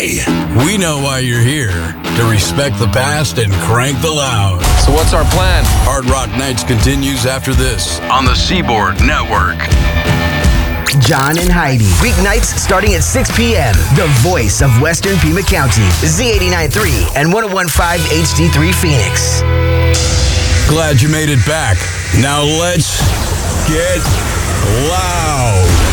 Hey, we know why you're here. To respect the past and crank the loud. So what's our plan? Hard Rock Nights continues after this on the Seaboard Network. John and Heidi. Weeknights starting at 6 p.m. The voice of Western Pima County. Z89.3 and 101.5 HD3 Phoenix. Glad you made it back. Now let's get loud.